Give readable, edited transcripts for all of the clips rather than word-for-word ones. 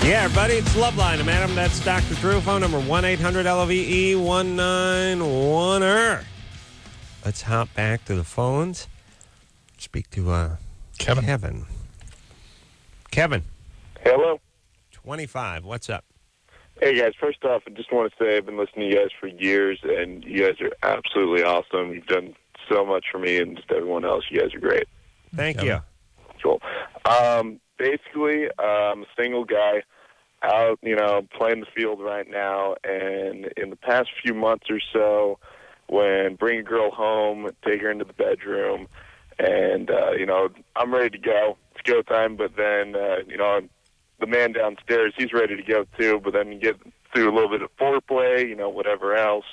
Yeah, everybody, it's Loveline, madam. That's Dr. Drew. Phone number 1-800-LOVE-1910. Let's hop back to the phones. Speak to Kevin. Kevin. Hello. 25. What's up? Hey, guys. First off, I just want to say I've been listening to you guys for years, and you guys are absolutely awesome. You've done so much for me and just everyone else. You guys are great. Thank you. Cool. Basically, I'm a single guy out, playing the field right now, and in the past few months or so, when bring a girl home, take her into the bedroom, and, I'm ready to go. It's go time, but then, the man downstairs, he's ready to go too, but then you get through a little bit of foreplay, whatever else,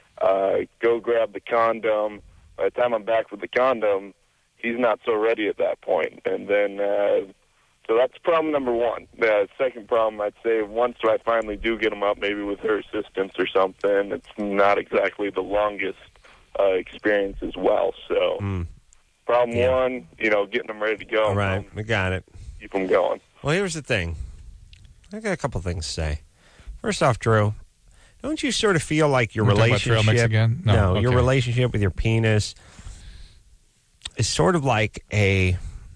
go grab the condom. By the time I'm back with the condom, he's not so ready at that point. And then, so that's problem number one. The second problem, I'd say, once I finally do get him up, maybe with her assistance or something, it's not exactly the longest experience as well. So problem one, getting him ready to go. All right, we got it. Keep him going. Well, here's the thing. I got a couple things to say. First off, Drew, don't you sort of feel like your relationship... Trail mix again? No, your relationship with your penis is sort of like a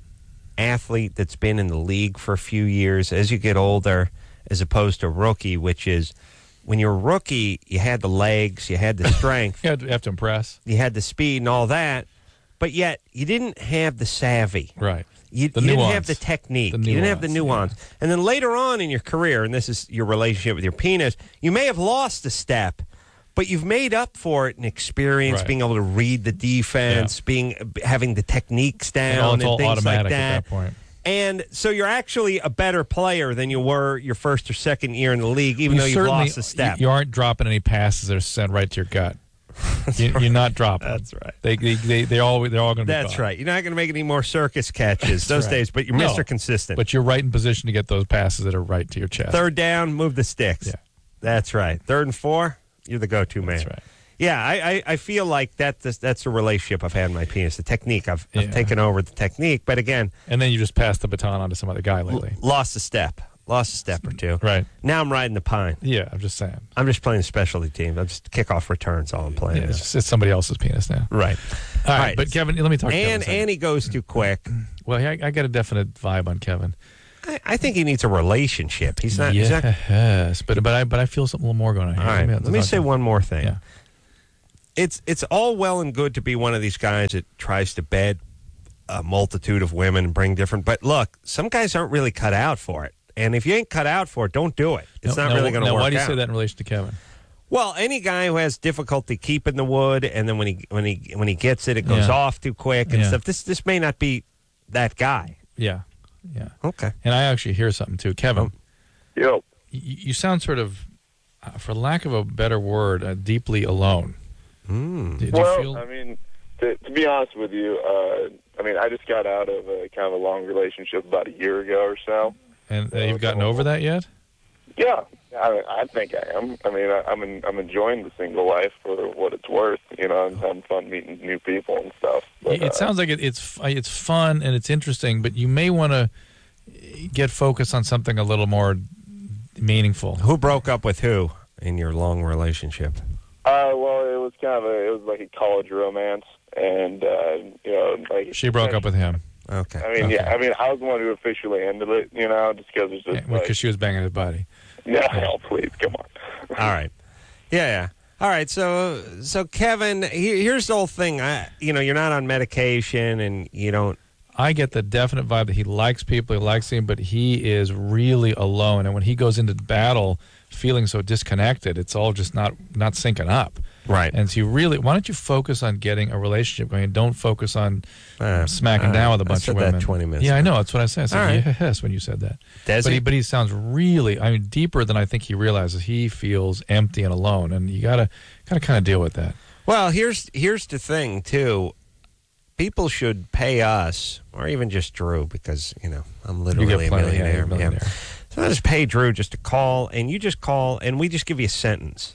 athlete that's been in the league for a few years as you get older, as opposed to rookie, which is when you're a rookie, you had the legs, you had the strength. You have to impress. You had the speed and all that, but yet you didn't have the savvy. Right. You didn't have the technique. You didn't have the nuance. Yeah. And then later on in your career, and this is your relationship with your penis, you may have lost a step, but you've made up for it in experience, being able to read the defense, having the techniques down, and things like that. At that point. And so you're actually a better player than you were your first or second year in the league, even though you've lost a step. You aren't dropping any passes that are sent right to your gut. You're not dropping. That's right. They're all going to be That's caught. right. You're not going to make any more circus catches those days, but you're Mr. Consistent. But you're right in position to get those passes that are right to your chest. Third down, move the sticks. Yeah. That's right. 3rd and 4, you're the go-to man. That's right. Yeah, I feel like that's a relationship I've had with my penis. The technique. I've taken over the technique, but again... And then you just passed the baton on to some other guy lately. Lost a step or two. Right. Now I'm riding the pine. Yeah, I'm just saying. I'm just playing specialty teams. I'm just kickoff returns all I'm playing. Yeah, it's somebody else's penis now. Right. All right, but Kevin, let me talk to Kevin. And he goes too quick. Well, I got a definite vibe on Kevin. I think he needs a relationship. He's not... Yes, but I feel something a little more going on here. All right, let me say one more thing. Yeah. It's all well and good to be one of these guys that tries to bed a multitude of women and bring different... But look, some guys aren't really cut out for it. And if you ain't cut out for it, don't do it. It's not really going to work out. Why do you say that in relation to Kevin? Well, any guy who has difficulty keeping the wood, and then when he gets it, it goes off too quick and stuff. This may not be that guy. Yeah. Okay. And I actually hear something too, Kevin. Yo. You sound sort of, for lack of a better word, deeply alone. Mm. Do you feel? I mean, to be honest with you, I just got out of a kind of a long relationship about a year ago or so. And you've gotten over that yet? Yeah, I think I am. I mean, I'm enjoying the single life for what it's worth. I'm having fun meeting new people and stuff. But, it sounds like it's fun and it's interesting, but you may want to get focused on something a little more meaningful. Who broke up with who in your long relationship? Well, it was like a college romance, and she broke up with him. Okay. I was the one who officially ended it, just because it's just because she was banging his body. No, please, come on. All right. Yeah. All right, so Kevin, here's the whole thing. You're not on medication, and you don't... I get the definite vibe that he likes people, he likes him, but he is really alone. And when he goes into battle feeling so disconnected, it's all just not syncing up. Right. And so why don't you focus on getting a relationship going and don't focus on smacking down with a bunch of women. I said that 20 minutes ago. ago. I know. That's what I said. I said, right. Yes, when you said that. But he sounds really, deeper than I think he realizes. He feels empty and alone, and you gotta kind of deal with that. Well, here's the thing, too. People should pay us, or even just Drew, because, I'm literally a millionaire. Yeah. So I just pay Drew just to call, and you just call, and we just give you a sentence.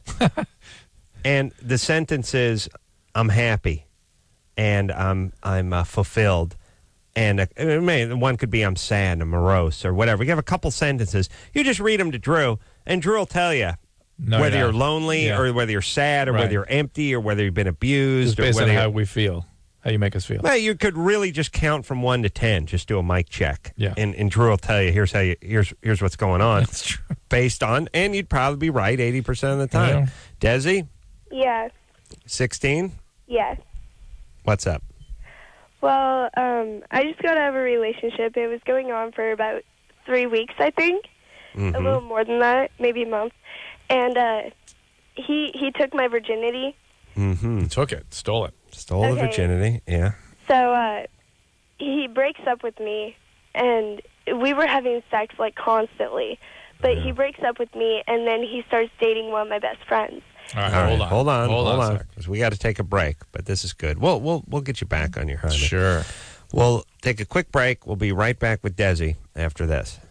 And the sentence is, I'm happy, and I'm fulfilled, And one could be I'm sad, I'm morose, or whatever. You have a couple sentences. You just read them to Drew, and Drew will tell you whether you're lonely or whether you're sad or whether you're empty or whether you've been abused. Just based or on how we feel, how you make us feel. Well, you could really just count from 1 to 10. Just do a mic check. Yeah. And Drew will tell you, here's what's going on. That's true. Based on, and you'd probably be right 80% of the time. Yeah. Desi? Yes. 16? Yes. What's up? Well, I just got out of a relationship. It was going on for about 3 weeks, I think. Mm-hmm. A little more than that, maybe a month. And he took my virginity. Mm-hmm. He took it, stole it. Stole the virginity, yeah. So he breaks up with me, and we were having sex, like, constantly. But he breaks up with me, and then he starts dating one of my best friends. All right, hold on. Because we got to take a break, but this is good. We'll get you back on your honey. Sure. We'll take a quick break. We'll be right back with Desi after this.